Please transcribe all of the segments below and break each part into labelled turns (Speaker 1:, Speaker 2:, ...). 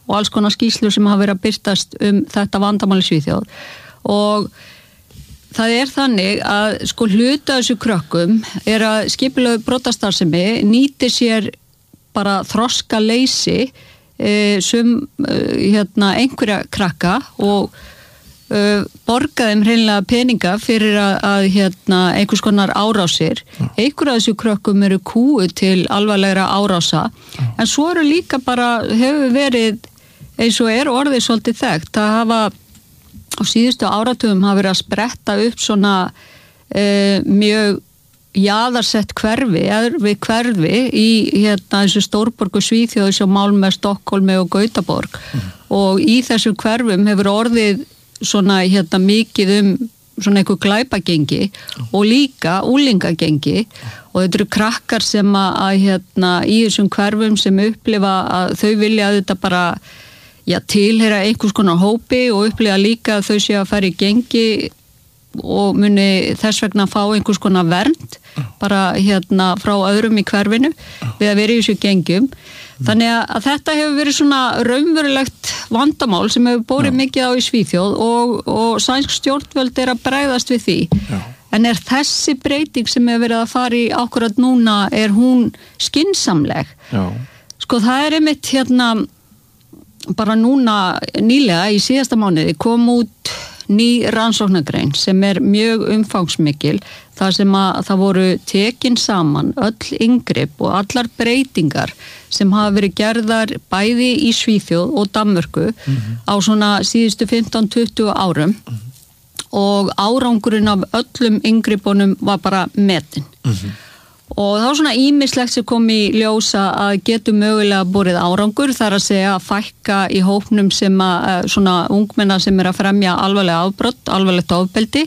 Speaker 1: og alls konar skýrslur sem hafa verið að birtast þetta vandamál í Svíþjóð og það þannig að sko hluta þessu krökkum að skipulögð brotastarfsemi nýtir sér bara þroska leysi einhverja krakka og borga þeim hreinlega peninga fyrir að einhvers konar árásir. Einhver af þessu krökkum eru kúu til alvarlegra árása en svo eru líka bara hefur verið eins og orðið svolítið þekkt að hafa á síðustu áratugum hafa verið að spretta upp svona mjög jaðarsett hverfi í þessu stórborgu Svíþjóð sem Malmö, Stokkólmi og Gautaborg og í þessum hverfum hefur orðið svona mikið svona einhver glæpagengi og líka úlingagengi og þetta eru krakkar sem að í þessum hverfum sem upplifa að þau vilja að þetta bara tilheyra einhvers konar hópi og upplifa líka að þau séu að fara í gengi og muni þess vegna fá einhvers konar vernd bara frá öðrum í hverfinu við að vera í þessu gengjum. Þannig að þetta hefur verið svona raunverulegt vandamál sem hefur borið mikið á í Svíþjóð og sænsk stjórnvöld að bregðast við því. Já. En þessi breyting sem hefur verið að fara í akkurat núna, hún skynsamleg? Já. Sko það einmitt bara núna nýlega í síðasta mánuði kom út ný rannsóknargrein sem mjög umfangsmikil þar sem að það voru tekin saman öll inngrip og allar breytingar sem hafa verið gerðar bæði í Svíþjóð og Danmörku á svona síðustu 15-20 árum og árangurinn af öllum inngripunum var bara metinn. Og það var svona ýmislegt sem kom í ljósa að getur mögulega borið árangur þar að segja að fækka í hópnum sem svona ungmenna sem að fremja alvarlega afbrot, alvarlegt ofbeldi.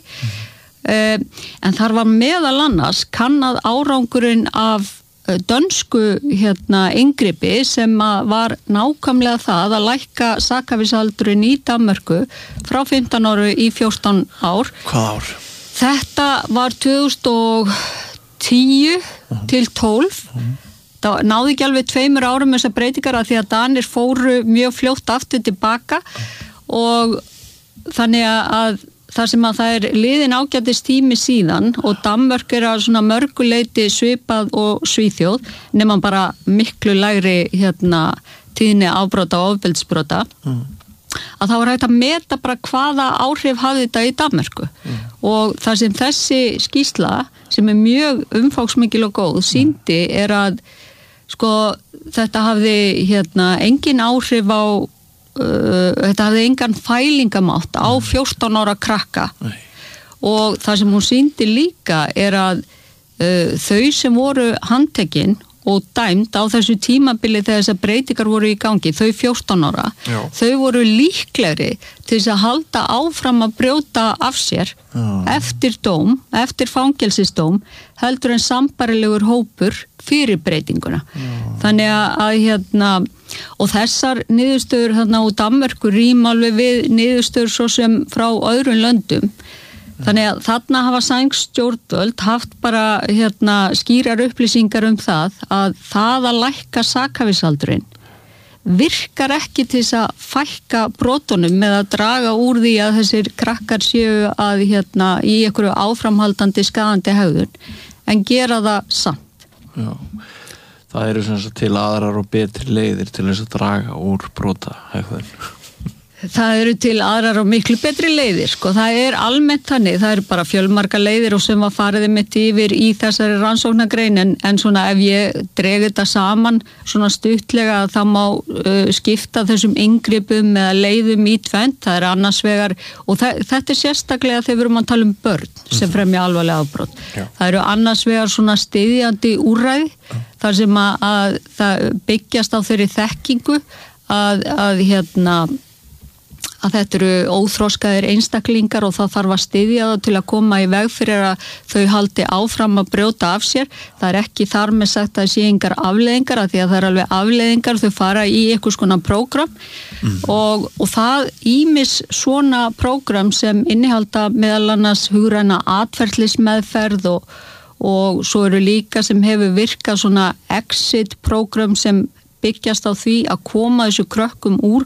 Speaker 1: En þar var meðal annars kannað árangurinn af dönsku inngripi sem var nákvæmlega það að lækka sakhæfisaldurinn í Danmörku frá 15 ára í 14 ár.
Speaker 2: Hvað ár?
Speaker 1: Þetta var 2010 til 12. Það náði ekki alveg 2 árum þessar breytingar að því að Danir fóru mjög fljótt aftur tilbaka og þannig að þar sem að það liðin ágætis tími síðan og Danmörk að svona mörguleiti svipað og Svíþjóð nema bara miklu lægri tíðni afbrota og ofbeldisbrota að þá var hægt að meta bara hvaða áhrif hafði þetta í Danmörku og það sem þessi skýrsla sem mjög umfangsmikil og góð sýndi að sko þetta hafði engin áhrif á þetta hafði engan fælingamátt á 14 ára krakka. Nei. Og það sem hún sýndi líka að þau sem voru handtekin og dæmd á þessu tímabili þegar þessar breytingar voru í gangi, þau 14 ára, þau voru líklegri til þess að halda áfram að brjóta af sér eftir dóm, eftir fangelsisdóm, heldur en sambærilegur hópur fyrir breytinguna. Þannig að og þessar niðurstöður úr Danmörku ríma alveg við niðurstöður svo sem frá öðrum löndum. Þannig að þarna hafa sænsk stjórnvöld haft bara skýrar upplýsingar það að lækka sakhæfisaldurinn virkar ekki til þess að fækka brotunum með að draga úr því að þessir krakkar séu að í einhverju áframhaldandi skaðandi hegðun en gera það samt.
Speaker 2: Já. Það eru sem sagt til aðrar og betri leiðir til þess að draga úr brotahegðun.
Speaker 1: Það eru til aðrar og miklu betri leiðir, sko. Það almennt þannig, það eru bara fjölmarga leiðir og sem var farið mitt yfir í þessari rannsóknargrein en svona ef ég dreg þetta saman svona stuttlega þá má skipta þessum inngripum eða leiðum í tvennt, það annars vegar og þetta sérstaklega þegar við erum að tala um börn sem fremja alvarlega afbrot. Það eru annars vegar svona styðjandi úrræði þar sem að það byggjast á þeirri þekkingu að þetta eru óþroskaðir einstaklingar og það þarf að styðja það til að koma í veg fyrir að þau haldi áfram að brjóta af sér. Það ekki þar með sagt að sé engar afleiðingar að því að það alveg afleiðingar, þau fara í einhvers konar prógram og það ýmis svona prógram sem innihalda meðal annars hugræna atferlismeðferð og svo eru líka sem hefur virkað svona exit prógram sem byggjast á því að koma þessu krökkum úr